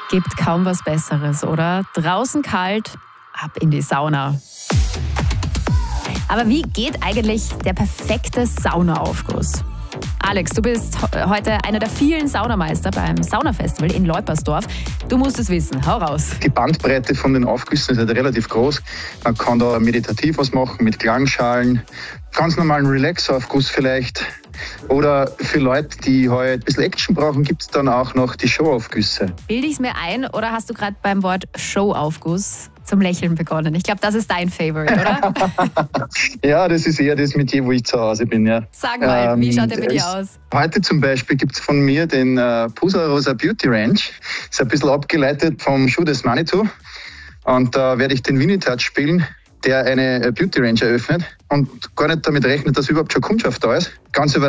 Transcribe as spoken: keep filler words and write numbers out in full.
Gibt kaum was Besseres, oder? Draußen kalt, ab in die Sauna. Aber wie geht eigentlich der perfekte Saunaaufguss? Alex, du bist heute einer der vielen Saunameister beim Saunafestival in Leupersdorf. Du musst es wissen, hau raus. Die Bandbreite von den Aufgüssen ist halt relativ groß. Man kann da meditativ was machen mit Klangschalen, ganz normalen Relax-Aufguss vielleicht. Oder für Leute, die heute ein bisschen Action brauchen, gibt es dann auch noch die Showaufgüsse. Bilde ich es mir ein oder hast du gerade beim Wort Showaufguss zum Lächeln begonnen? Ich glaube, das ist dein Favorite, oder? Ja, das ist eher das Metier, wo ich zu Hause bin. Ja. Sag mal, ähm, wie schaut der bei dir aus? Heute zum Beispiel gibt es von mir den äh, Pusarosa Beauty Ranch. Ist ein bisschen abgeleitet vom Schuh des Manitou. Und da äh, werde ich den Winnie Touch spielen, der eine Beauty Range eröffnet und gar nicht damit rechnet, dass überhaupt schon Kundschaft da ist. Ganz